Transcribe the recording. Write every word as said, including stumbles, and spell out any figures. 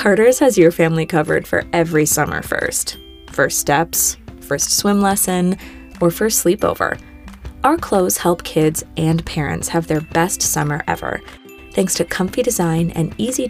Carter's has your family covered for every summer first. First steps, first swim lesson, or first sleepover. Our clothes help kids and parents have their best summer ever, thanks to comfy design and easy